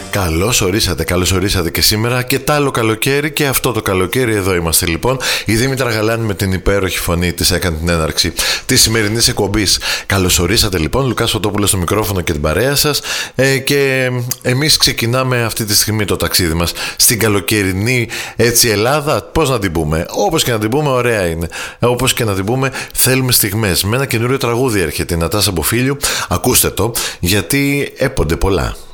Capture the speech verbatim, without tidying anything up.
Καλώς ορίσατε, καλώς ορίσατε και σήμερα και τ' άλλο καλοκαίρι και αυτό το καλοκαίρι εδώ είμαστε λοιπόν. Η Δήμητρα Γαλάνη με την υπέροχη φωνή της έκανε την έναρξη της σημερινής εκπομπής. Καλώς ορίσατε λοιπόν, Λουκάς Φωτόπουλος στο μικρόφωνο και την παρέα σας ε, και εμείς ξεκινάμε αυτή τη στιγμή το ταξίδι μας στην καλοκαιρινή έτσι Ελλάδα, πώς να την πούμε, όπως και να την πούμε ωραία είναι, όπως και να την πούμε θέλουμε στιγμές. Με ένα καινούριο τραγούδι έρχεται η Νατάσα Μποφίλιου, ακούστε το γιατί έπονται πολλά.